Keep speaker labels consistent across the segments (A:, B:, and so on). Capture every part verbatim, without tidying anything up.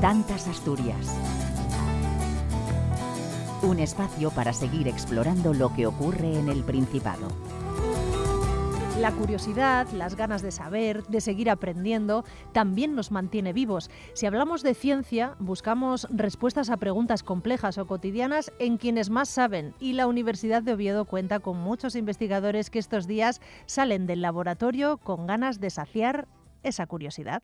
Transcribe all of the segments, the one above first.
A: Tantas Asturias. Un espacio para seguir explorando lo que ocurre en el Principado.
B: La curiosidad, las ganas de saber, de seguir aprendiendo, también nos mantiene vivos. Si hablamos de ciencia, buscamos respuestas a preguntas complejas o cotidianas en quienes más saben. Y la Universidad de Oviedo cuenta con muchos investigadores que estos días salen del laboratorio con ganas de saciar esa curiosidad.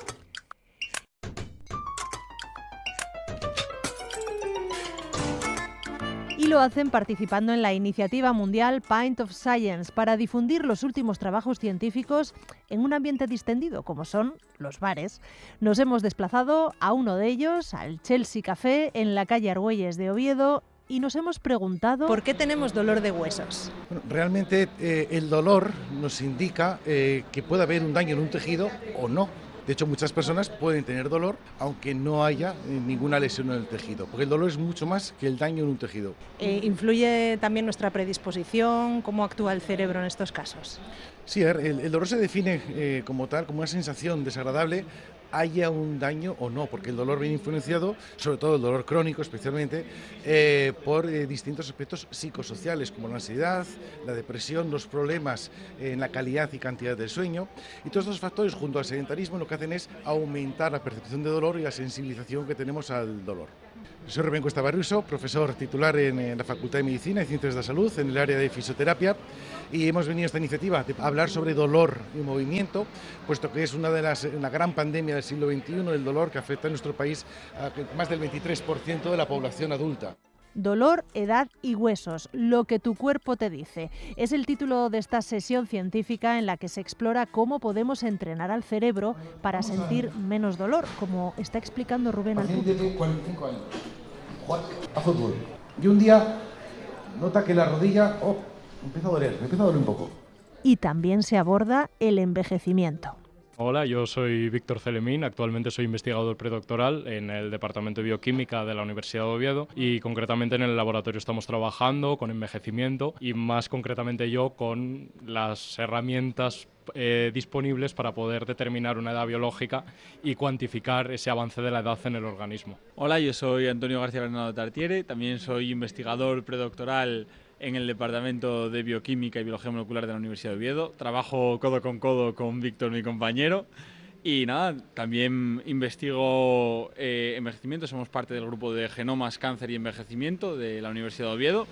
B: Y lo hacen participando en la iniciativa mundial Pint of Science para difundir los últimos trabajos científicos en un ambiente distendido, como son los bares. Nos hemos desplazado a uno de ellos, al Chelsea Café, en la calle Argüelles de Oviedo, y nos hemos preguntado ¿por qué tenemos dolor de huesos?
C: Bueno, realmente eh, el dolor nos indica eh, que puede haber un daño en un tejido o no. De hecho, muchas personas pueden tener dolor aunque no haya ninguna lesión en el tejido, porque el dolor es mucho más que el daño en un tejido.
B: Eh, ¿Influye también nuestra predisposición? ¿Cómo actúa el cerebro en estos casos?
C: Sí, el, el dolor se define eh, como tal, como una sensación desagradable, haya un daño o no, porque el dolor viene influenciado, sobre todo el dolor crónico especialmente, eh, por eh, distintos aspectos psicosociales, como la ansiedad, la depresión, los problemas en la calidad y cantidad del sueño, y todos estos factores junto al sedentarismo lo que hacen es aumentar la percepción de dolor y la sensibilización que tenemos al dolor. Soy Rubén Cuesta Barriuso, profesor titular en, en la Facultad de Medicina y Ciencias de la Salud, en el área de fisioterapia, y hemos venido a esta iniciativa de hablar sobre dolor y movimiento, puesto que es una de las, una gran pandemia del siglo veintiuno, el dolor que afecta en nuestro país a más del veintitrés por ciento de la población adulta.
B: Dolor, edad y huesos, lo que tu cuerpo te dice. Es el título de esta sesión científica en la que se explora cómo podemos entrenar al cerebro para sentir menos dolor, como está explicando Rubén al público.
C: cuarenta y cinco años, juega a fútbol, y un día nota que la rodilla oh, empieza a doler, empieza a doler un poco.
B: Y también se aborda el envejecimiento.
D: Hola, yo soy Víctor Celemín, actualmente soy investigador predoctoral en el Departamento de Bioquímica de la Universidad de Oviedo y concretamente en el laboratorio estamos trabajando con envejecimiento y más concretamente yo con las herramientas eh, disponibles para poder determinar una edad biológica y cuantificar ese avance de la edad en el organismo.
E: Hola, yo soy Antonio García Bernardo Tartiere, también soy investigador predoctoral en el Departamento de Bioquímica y Biología Molecular de la Universidad de Oviedo. Trabajo codo con codo con Víctor, mi compañero. Y nada, también investigo eh, envejecimiento. Somos parte del grupo de Genomas, Cáncer y Envejecimiento de la Universidad de Oviedo.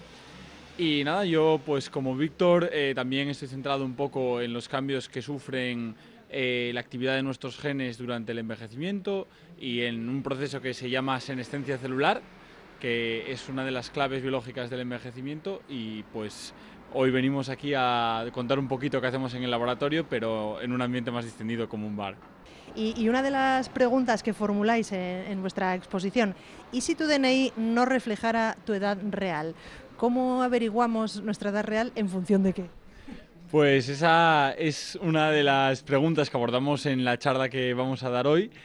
E: Y nada, yo pues como Víctor eh, también estoy centrado un poco en los cambios que sufren eh, la actividad de nuestros genes durante el envejecimiento y en un proceso que se llama senescencia celular, que es una de las claves biológicas del envejecimiento y pues hoy venimos aquí a contar un poquito qué hacemos en el laboratorio, pero en un ambiente más distendido como un bar.
B: Y, y una de las preguntas que formuláis en, en vuestra exposición, ¿y si tu D N I no reflejara tu edad real? ¿Cómo averiguamos nuestra edad real en función de qué?
E: Pues esa es una de las preguntas que abordamos en la charla que vamos a dar hoy.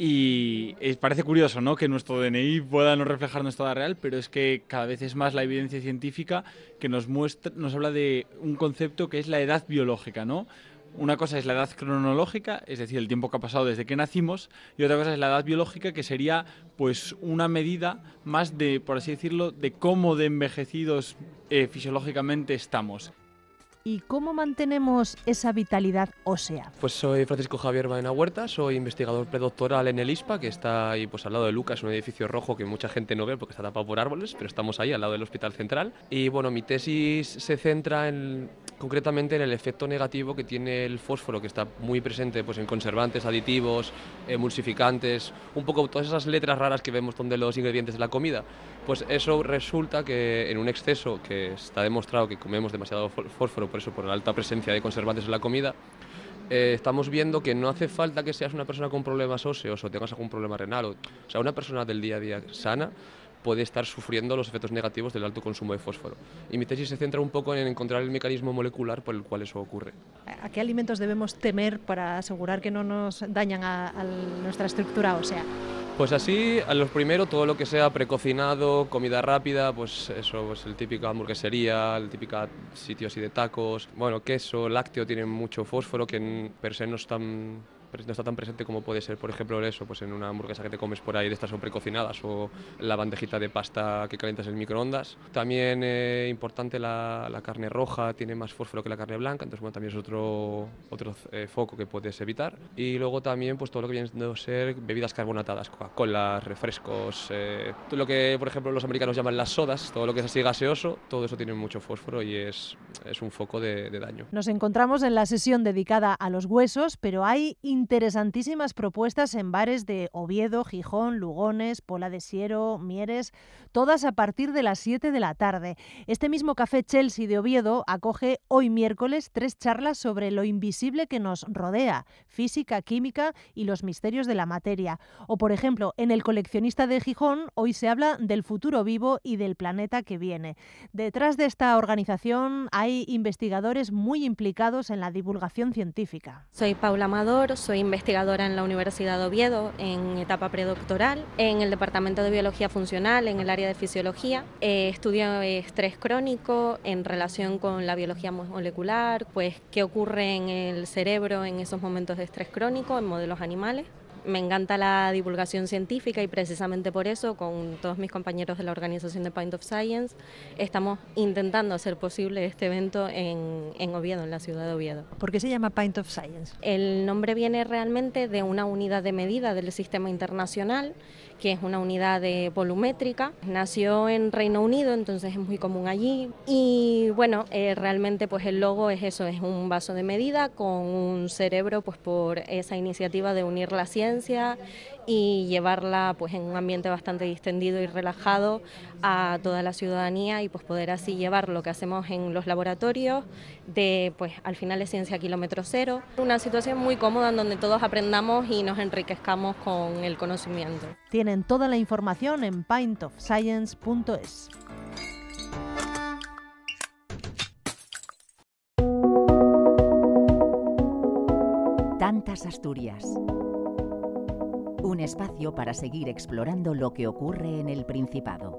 E: Y parece curioso, ¿no?, que nuestro D N I pueda no reflejar nuestra edad real, pero es que cada vez es más la evidencia científica que nos muestra, nos habla de un concepto que es la edad biológica, ¿no? Una cosa es la edad cronológica, es decir, el tiempo que ha pasado desde que nacimos, y otra cosa es la edad biológica, que sería pues una medida más de, por así decirlo, de cómo de envejecidos eh, fisiológicamente estamos.
B: ¿Y cómo mantenemos esa vitalidad ósea?
F: Pues soy Francisco Javier Baena Huerta, soy investigador predoctoral en el I S P A, que está ahí pues al lado de Lucas, un edificio rojo que mucha gente no ve porque está tapado por árboles, pero estamos ahí al lado del Hospital Central. Y bueno, mi tesis se centra en, concretamente en el efecto negativo que tiene el fósforo, que está muy presente pues, en conservantes, aditivos, emulsificantes, un poco todas esas letras raras que vemos donde los ingredientes de la comida. Pues eso resulta que en un exceso, que está demostrado que comemos demasiado fósforo, por eso por la alta presencia de conservantes en la comida, eh, estamos viendo que no hace falta que seas una persona con problemas óseos o tengas algún problema renal. O, o sea, una persona del día a día sana puede estar sufriendo los efectos negativos del alto consumo de fósforo. Y mi tesis se centra un poco en encontrar el mecanismo molecular por el cual eso ocurre.
B: ¿A qué alimentos debemos temer para asegurar que no nos dañan a, a nuestra estructura ósea?
F: Pues así, a los primero, todo lo que sea precocinado, comida rápida, pues eso, pues el típico hamburguesería, el típico sitio así de tacos, bueno, queso, lácteo, tienen mucho fósforo que per se no están no está tan presente como puede ser, por ejemplo, eso, pues en una hamburguesa que te comes por ahí de estas son precocinadas o la bandejita de pasta que calientas en el microondas. También eh, importante la, la carne roja, tiene más fósforo que la carne blanca, entonces bueno, también es otro, otro eh, foco que puedes evitar. Y luego también pues todo lo que viene a ser bebidas carbonatadas, Coca-Cola, refrescos, eh, todo lo que por ejemplo los americanos llaman las sodas, todo lo que es así gaseoso, todo eso tiene mucho fósforo y es, es un foco de, de daño.
B: Nos encontramos en la sesión dedicada a los huesos, pero hay interesantísimas propuestas en bares de Oviedo, Gijón, Lugones, Pola de Siero, Mieres, todas a partir de las siete de la tarde. Este mismo Café Chelsea de Oviedo acoge hoy miércoles tres charlas sobre lo invisible que nos rodea, física, química y los misterios de la materia. O, por ejemplo, en El Coleccionista de Gijón, hoy se habla del futuro vivo y del planeta que viene. Detrás de esta organización hay investigadores muy implicados en la divulgación científica.
G: Soy Paula Amador, soy investigadora en la Universidad de Oviedo en etapa predoctoral, en el Departamento de Biología Funcional, en el área de Fisiología. Eh, estudio estrés crónico en relación con la biología molecular, pues qué ocurre en el cerebro en esos momentos de estrés crónico en modelos animales. Me encanta la divulgación científica y precisamente por eso, con todos mis compañeros de la organización de Pint of Science, estamos intentando hacer posible este evento en, en Oviedo, en la ciudad de Oviedo.
B: ¿Por qué se llama Pint of Science?
G: El nombre viene realmente de una unidad de medida del sistema internacional, que es una unidad de volumétrica. Nació en Reino Unido, entonces es muy común allí. Y bueno, eh, realmente pues el logo es eso, es un vaso de medida con un cerebro, pues por esa iniciativa de unir la ciencia y llevarla pues en un ambiente bastante distendido y relajado a toda la ciudadanía y pues poder así llevar lo que hacemos en los laboratorios de pues al final es ciencia kilómetro cero, una situación muy cómoda en donde todos aprendamos y nos enriquezcamos con el conocimiento.
B: Tienen toda la información en pint of science punto es.
A: Tantas Asturias. Un espacio para seguir explorando lo que ocurre en el Principado.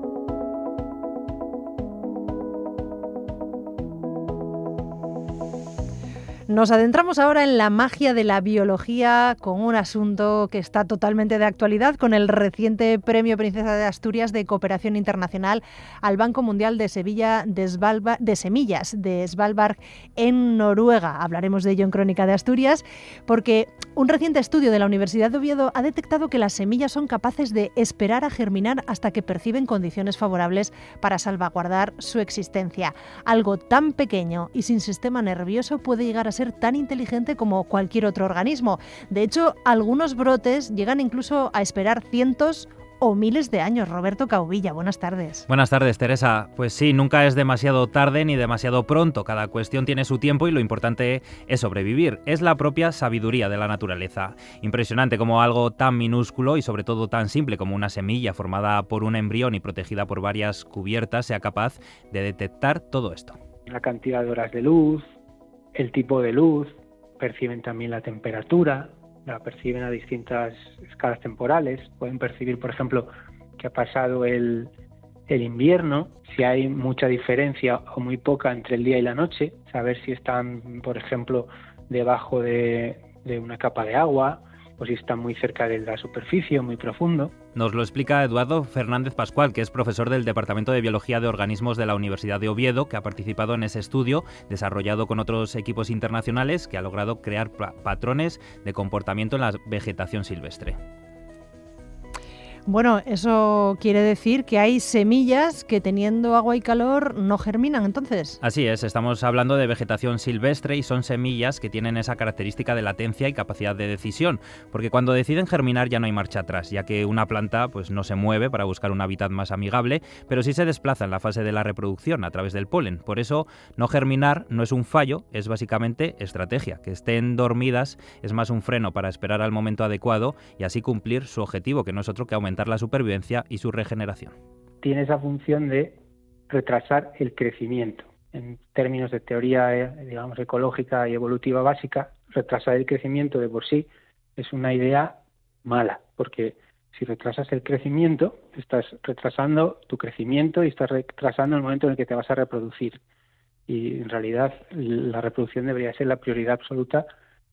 B: Nos adentramos ahora en la magia de la biología con un asunto que está totalmente de actualidad, con el reciente Premio Princesa de Asturias de Cooperación Internacional al Banco Mundial de, Sevilla, de, Svalbard, de Semillas de Svalbard en Noruega. Hablaremos de ello en Crónica de Asturias, porque un reciente estudio de la Universidad de Oviedo ha detectado que las semillas son capaces de esperar a germinar hasta que perciben condiciones favorables para salvaguardar su existencia. Algo tan pequeño y sin sistema nervioso puede llegar a ser tan inteligente como cualquier otro organismo. De hecho, algunos brotes llegan incluso a esperar cientos o miles de años. Roberto Caubilla, buenas tardes.
H: Buenas tardes, Teresa. Pues sí, nunca es demasiado tarde ni demasiado pronto. Cada cuestión tiene su tiempo y lo importante es sobrevivir. Es la propia sabiduría de la naturaleza. Impresionante como algo tan minúsculo y sobre todo tan simple como una semilla formada por un embrión y protegida por varias cubiertas sea capaz de detectar todo esto.
I: La cantidad de horas de luz, el tipo de luz, perciben también la temperatura, la perciben a distintas escalas temporales, pueden percibir, por ejemplo, que ha pasado el, el invierno, si hay mucha diferencia o muy poca entre el día y la noche, saber si están, por ejemplo, debajo de, de una capa de agua o si están muy cerca de la superficie o muy profundo.
H: Nos lo explica Eduardo Fernández Pascual, que es profesor del Departamento de Biología de Organismos de la Universidad de Oviedo, que ha participado en ese estudio desarrollado con otros equipos internacionales que ha logrado crear patrones de comportamiento en la vegetación silvestre.
B: Bueno, eso quiere decir que hay semillas que teniendo agua y calor no germinan, entonces.
H: Así es, estamos hablando de vegetación silvestre y son semillas que tienen esa característica de latencia y capacidad de decisión, porque cuando deciden germinar ya no hay marcha atrás, ya que una planta pues no se mueve para buscar un hábitat más amigable, pero sí se desplaza en la fase de la reproducción a través del polen. Por eso, no germinar no es un fallo, es básicamente estrategia. Que estén dormidas es más un freno para esperar al momento adecuado y así cumplir su objetivo, que no es otro que aumentar la supervivencia y su regeneración.
I: Tiene esa función de retrasar el crecimiento. En términos de teoría, digamos, ecológica y evolutiva básica, retrasar el crecimiento de por sí es una idea mala, porque si retrasas el crecimiento, estás retrasando tu crecimiento y estás retrasando el momento en el que te vas a reproducir. Y en realidad la reproducción debería ser la prioridad absoluta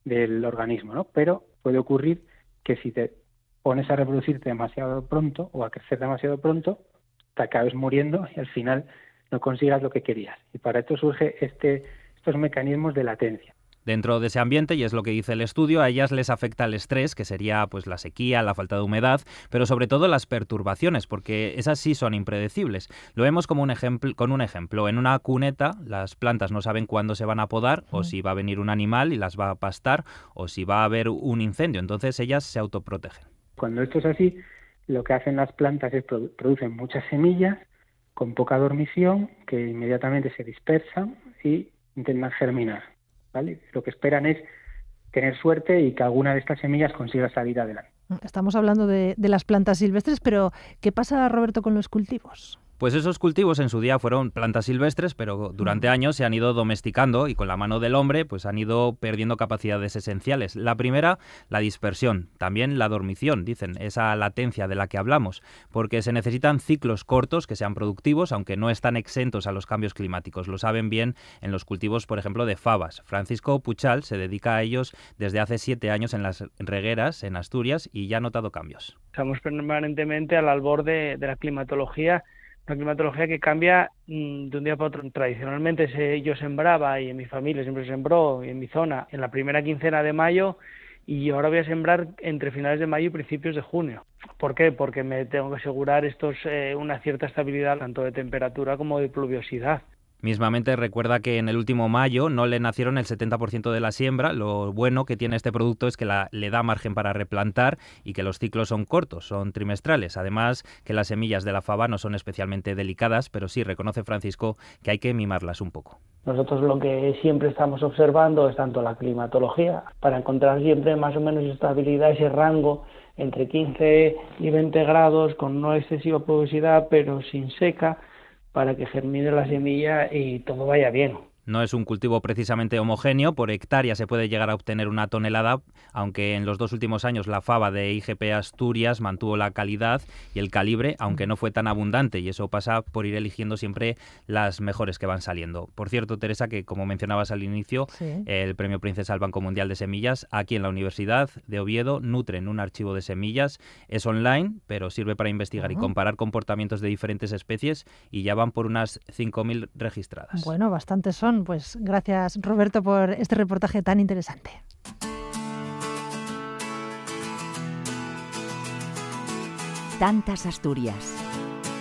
I: del organismo, ¿no? Pero puede ocurrir que si te pones a reproducirte demasiado pronto o a crecer demasiado pronto, te acabes muriendo y al final no consigas lo que querías. Y para esto surge este, estos mecanismos de latencia.
H: Dentro de ese ambiente, y es lo que dice el estudio, a ellas les afecta el estrés, que sería pues la sequía, la falta de humedad, pero sobre todo las perturbaciones, porque esas sí son impredecibles. Lo vemos como un ejemplo, con un ejemplo. En una cuneta, las plantas no saben cuándo se van a podar, o si va a venir un animal y las va a pastar, o si va a haber un incendio. Entonces ellas se autoprotegen.
I: Cuando esto es así, lo que hacen las plantas es produ- producen muchas semillas con poca dormición que inmediatamente se dispersan y intentan germinar. ¿Vale? Lo que esperan es tener suerte y que alguna de estas semillas consiga salir adelante.
B: Estamos hablando de, de las plantas silvestres, pero ¿qué pasa, Roberto, con los cultivos?
H: Pues esos cultivos en su día fueron plantas silvestres, pero durante años se han ido domesticando y con la mano del hombre pues han ido perdiendo capacidades esenciales. La primera, la dispersión, también la dormición, dicen, esa latencia de la que hablamos, porque se necesitan ciclos cortos que sean productivos, aunque no están exentos a los cambios climáticos. Lo saben bien en los cultivos, por ejemplo, de fabas. Francisco Puchal se dedica a ellos desde hace siete años en las regueras, en Asturias, y ya ha notado cambios.
J: Estamos permanentemente al albor de, de la climatología. Una climatología que cambia mmm, de un día para otro. Tradicionalmente se, yo sembraba, y en mi familia siempre se sembró, y en mi zona, en la primera quincena de mayo, y ahora voy a sembrar entre finales de mayo y principios de junio. ¿Por qué? Porque me tengo que asegurar estos eh, una cierta estabilidad tanto de temperatura como de pluviosidad.
H: Mismamente recuerda que en el último mayo no le nacieron el setenta por ciento de la siembra. Lo bueno que tiene este producto es que la, le da margen para replantar y que los ciclos son cortos, son trimestrales. Además, que las semillas de la faba no son especialmente delicadas, pero sí reconoce Francisco que hay que mimarlas un poco.
J: Nosotros lo que siempre estamos observando es tanto la climatología, para encontrar siempre más o menos estabilidad, ese rango entre quince y veinte grados, con no excesiva pluviosidad, pero sin seca, para que germine la semilla y todo vaya bien.
H: No es un cultivo precisamente homogéneo, por hectárea se puede llegar a obtener una tonelada, aunque en los dos últimos años la faba de I G P Asturias mantuvo la calidad y el calibre, aunque no fue tan abundante, y eso pasa por ir eligiendo siempre las mejores que van saliendo. Por cierto, Teresa, que como mencionabas al inicio, sí. el Premio Princesa del Banco Mundial de Semillas, aquí en la Universidad de Oviedo nutren un archivo de semillas, es online, pero sirve para investigar uh-huh. y comparar comportamientos de diferentes especies, y ya van por unas cinco mil registradas.
B: Bueno, bastantes son. Pues gracias, Roberto, por este reportaje tan interesante.
A: Tantas Asturias.